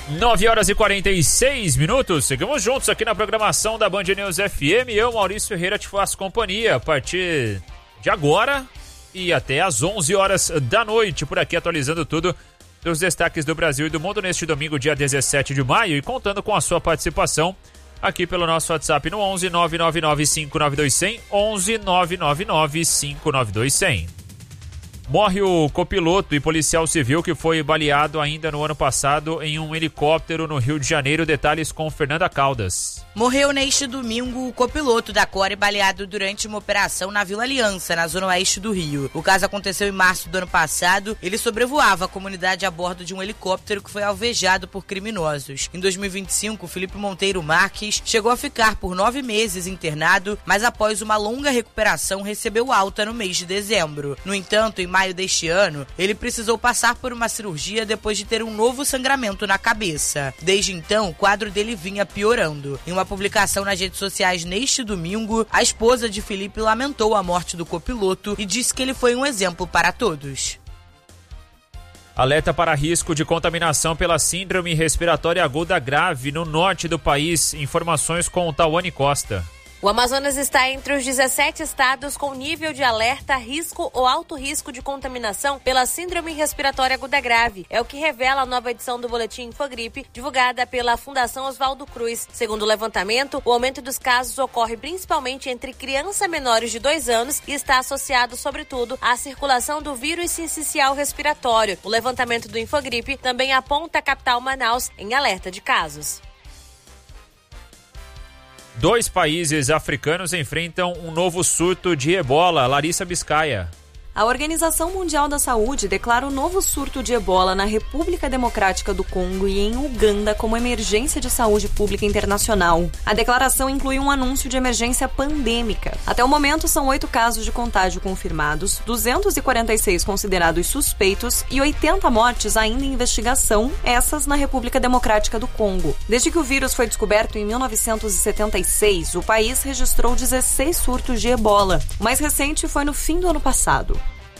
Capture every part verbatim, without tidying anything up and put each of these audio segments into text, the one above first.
nove horas e quarenta e seis minutos, seguimos juntos aqui na programação da Band News F M. Eu, Maurício Ferreira, te faço companhia a partir de agora e até às onze horas da noite, por aqui atualizando tudo dos destaques do Brasil e do mundo neste domingo, dia dezessete de maio, e contando com a sua participação aqui pelo nosso WhatsApp no onze nove nove nove cinco nove dois zero zero, onze nove nove nove cinco nove dois zero zero. Morre o copiloto e policial civil que foi baleado ainda no ano passado em um helicóptero no Rio de Janeiro. Detalhes com Fernanda Caldas. Morreu neste domingo o copiloto da Core baleado durante uma operação na Vila Aliança, na zona oeste do Rio. O caso aconteceu em março do ano passado. Ele sobrevoava a comunidade a bordo de um helicóptero que foi alvejado por criminosos. Em dois mil e vinte e cinco, Felipe Monteiro Marques chegou a ficar por nove meses internado, mas após uma longa recuperação recebeu alta no mês de dezembro. No entanto, em maio deste ano, ele precisou passar por uma cirurgia depois de ter um novo sangramento na cabeça. Desde então, o quadro dele vinha piorando. Em uma publicação nas redes sociais neste domingo, a esposa de Felipe lamentou a morte do copiloto e disse que ele foi um exemplo para todos. Alerta para risco de contaminação pela síndrome respiratória aguda grave no norte do país. Informações com Tawane Costa. O Amazonas está entre os dezessete estados com nível de alerta, risco ou alto risco de contaminação pela síndrome respiratória aguda grave. É o que revela a nova edição do Boletim Infogripe, divulgada pela Fundação Oswaldo Cruz. Segundo o levantamento, o aumento dos casos ocorre principalmente entre crianças menores de dois anos e está associado, sobretudo, à circulação do vírus sincicial respiratório. O levantamento do Infogripe também aponta a capital Manaus em alerta de casos. Dois países africanos enfrentam um novo surto de ebola. Larissa Biscaia. A Organização Mundial da Saúde declara o novo surto de ebola na República Democrática do Congo e em Uganda como emergência de saúde pública internacional. A declaração inclui um anúncio de emergência pandêmica. Até o momento, são oito casos de contágio confirmados, duzentos e quarenta e seis considerados suspeitos e oitenta mortes ainda em investigação, essas na República Democrática do Congo. Desde que o vírus foi descoberto em mil novecentos e setenta e seis, o país registrou dezesseis surtos de ebola. O mais recente foi no fim do ano passado.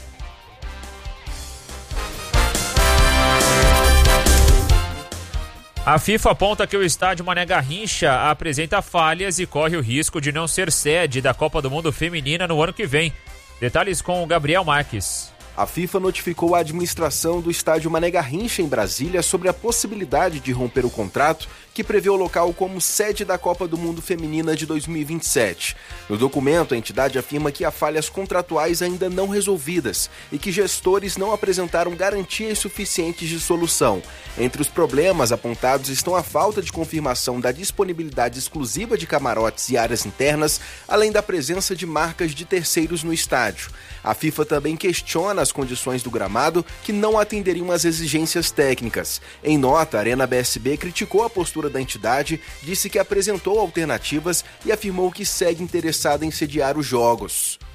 A FIFA aponta que o estádio Mané Garrincha apresenta falhas e corre o risco de não ser sede da Copa do Mundo Feminina no ano que vem. Detalhes com o Gabriel Marques. A FIFA notificou a administração do estádio Mané Garrincha, em Brasília, sobre a possibilidade de romper o contrato que prevê o local como sede da Copa do Mundo Feminina de dois mil e vinte e sete. No documento, a entidade afirma que há falhas contratuais ainda não resolvidas e que gestores não apresentaram garantias suficientes de solução. Entre os problemas apontados estão a falta de confirmação da disponibilidade exclusiva de camarotes e áreas internas, além da presença de marcas de terceiros no estádio. A FIFA também questiona as condições do gramado, que não atenderiam às exigências técnicas. Em nota, a Arena B S B criticou a postura da entidade, disse que apresentou alternativas e afirmou que segue interessada em sediar os jogos.